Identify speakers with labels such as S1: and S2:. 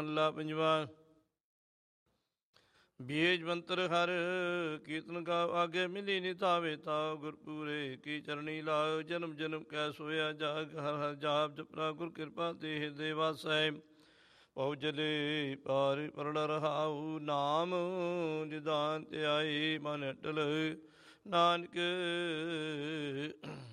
S1: ਮਹੱਲਾ ਪੰਜਵਾ। ਬੀਜ ਮੰਤਰ ਹਰ ਕੀਰਤਨ ਕਾ ਆਗੇ ਮਿਲੀ ਨਿਤਾਵੇ ਤਾ ਗੁਰਪੂਰੇ ਕੀ ਚਰਣੀ ਲਾਓ ਜਨਮ ਜਨਮ ਕੈ ਸੋਇਆ ਜਾਗ ਹਰ ਹਰ ਜਾਪ ਜਪਨਾ ਗੁਰ ਕਿਰਪਾ ਤੇ ਹਿਰਦੇ ਵਾਸੈ ਪਉ ਜਲੇ ਪਾਰ ਪਰਣ ਰਹਾਉ ਨਾਮ ਨਿਦਾਨ ਧਿਆਏ ਮਨ ਅਟਲ ਨਾਨਕ